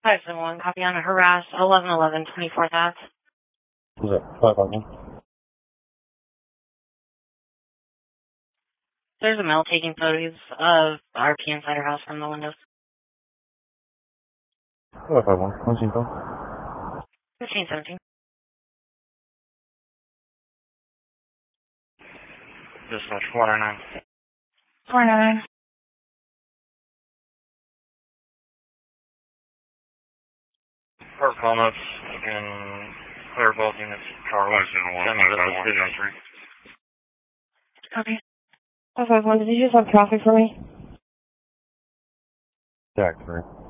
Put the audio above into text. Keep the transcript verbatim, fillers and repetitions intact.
five seven one, copy on a harass, eleven eleven, twenty-fourth Ave. What's up? five five one. There's a male taking photos of R P inside her house from the windows. five five one. one cinco. fifteen seventeen. Dispatch four nine nine. four nine nine. Park call notes and clear both units. Car one zero one. Copy. five five one, did you just have traffic for me? Jack three.